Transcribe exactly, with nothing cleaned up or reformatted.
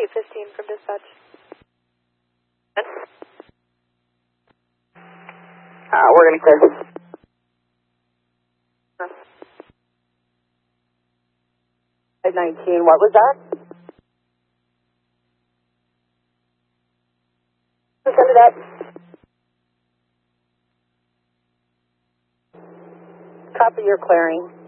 eight fifteen from dispatch. Uh, we're going to clear. five nineteen, what was that? Send it up. Copy, you're clearing.